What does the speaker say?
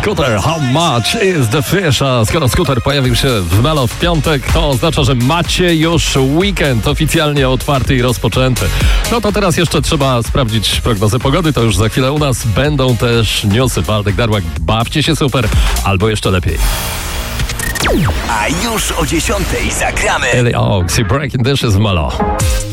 Scooter, how much is the fish? A skoro Scooter pojawił się w Melo w piątek, to oznacza, że macie już weekend oficjalnie otwarty i rozpoczęty. No to teraz jeszcze trzeba sprawdzić prognozę pogody, to już za chwilę u nas będą też newsy. Waldek Darłak, bawcie się super, albo jeszcze lepiej. A już o 10:00 zagramy Ellie Oaks i Breaking Dishes w Melo.